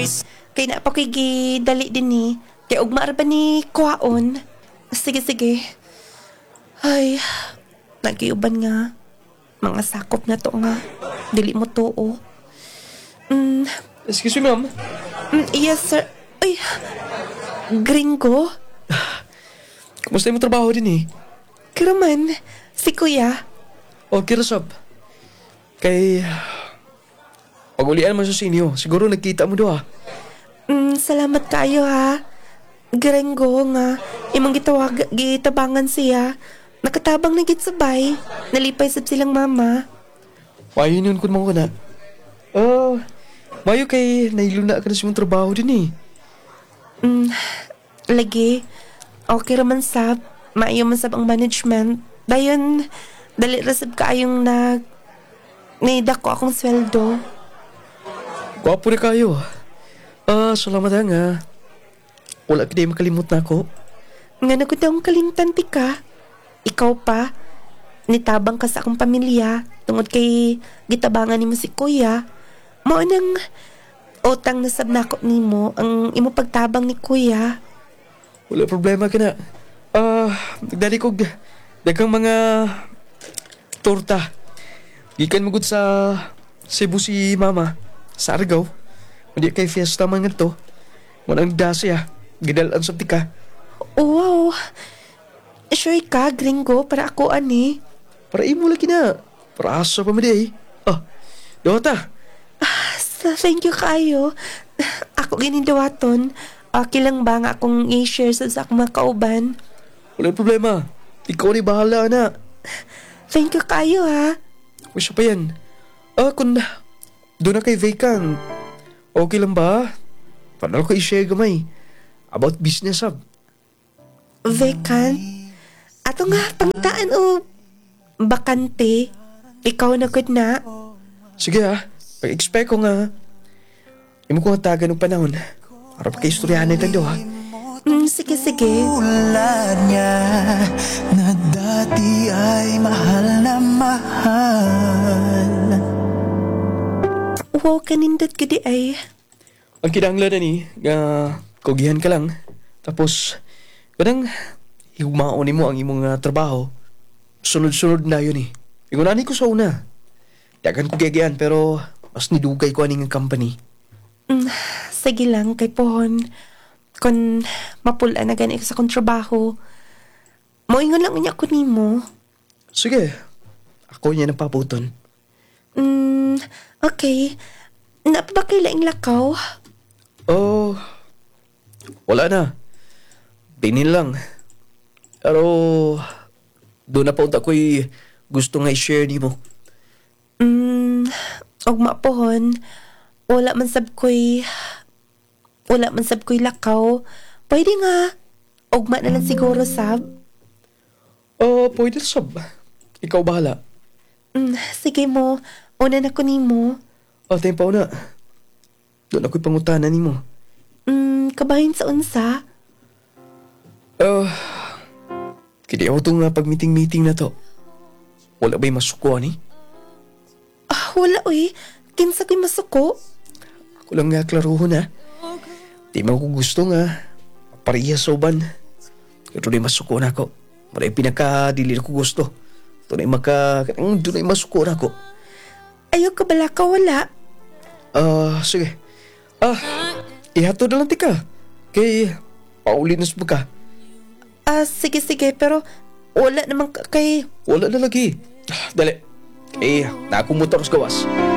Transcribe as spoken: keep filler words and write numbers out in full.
Kay na pa ko'y gidali din ni. Kay ugma ra ba ni kuhaon? Sige, sige. Ay, nagiuban nga. Mga sakop na to nga. Dili mo tuo. Mm, Excuse me, ma'am. mm, yes, sir. Ay, gringo? Kumusta yung trabaho din eh? Kiraman, si kuya. Okay, Rasab. Kay... Pag-ulian mo sa sinyo, siguro nagkita mo doon ah. Mm, salamat kayo ha. Gringo nga. Imong gitawag, gitabangan siya. Nakatabang na gitsabay. Nalipay sab silang mama. Mayo yun kung mga na. Oh, mayo kay nailuna ka na sa mong trabaho din eh. Mm, lagi. Okay raman sab. Maayo man sab ang management. Dayon, dali rasab kaayong nag... Naida ko akong sweldo. Gwapo na kayo. Ah, salamat ha nga. Wala ka di makalimot na ako. Nga na ko daw kalimtan ti ka. Ikaw pa. Nitabang ka sa akong pamilya. Tungod kay gitabangan ni mo si kuya. Mao nang utang na sab nako nimo ang imo pagtabang ni kuya. Wala problema ka na. Ah, nagdali kog daghang mga torta. Gikan magud sa Cebu si mama sa Argao. Hindi kay fiesta man nga to. Manang dasya. Gidalan sa tika. Wow. Sure ka, gringo, para ako ani. Para imo lagi na. Para asa pa madi eh. Ah, Dota. So, thank you kayo. Ako ginindawaton. Okay lang ba nga akong i-share sa sa akong mga kauban? Wala problema. Ikaw ni bahala na. Thank you kayo ha. Wisya pa yan. Ah, kung doon na kay vacant. Okay lang ba? Paano ko i-share gamay? About business hub. Vacant? Ato nga, pangtaan o bakante. Ikaw na good na. Sige ha. Pag-expect ko nga. Imo ko ang taga ng panahon. Para pa kayo istoryahan na ito ha. Mm, sige, sige. Tulad niya na dati ay mahal na mahal. Wow, kanindot ka di ay. Ang kinanglan na ni, nga kugihan ka lang. Tapos, kadang higumaon mo ang imong uh, trabaho. Sunod-sunod na yun eh. Igunani ko sa una. Dagan ko giyagian pero mas nidugay ko aning company. Mm, sige lang, kay Pohon. Kung mapula na gani sa kong trabaho, moingon lang niya ko nimo. Sige, ako niya napaputon. Mm, okay. Napabakila ang lakaw? Oh, wala na. Binin lang. Pero, doon na pa unta ko'y gusto nga i-share ni mo. Mm, ugma Pohon. Wala man sab ko'y... Wala man sab ko'y lakaw. Pwede nga. Ugma na lang siguro sab. Oh, pwede sab. Ikaw bahala. Mm, sige mo. Una na ko nimo. Oh, tayo pa una. Doon ako'y pangutanan ni mo. Mm, kabahin sa unsa? Oh, kaya ako itong uh, pag-meeting-meeting na to. Wala ba'y masuko, ni? Ah, wala uy. Kinsa ko'y masuko. Ako lang nga klaruhon, ha? Di man ko gusto nga. Pariya sa uban. Ito na masuko na ako. Wala yung pinakadili ko gusto. Ito na maka... Ito na masuko na ako. Ayaw ka bala ka wala. Ah, uh, sige. Ah, ihato na lang tika. Kay, paulinas mo ka. Ah, sige sige, pero wala naman ka kay... Wala na lagi. Ah, dali. Kay, nakumutor sa gawas.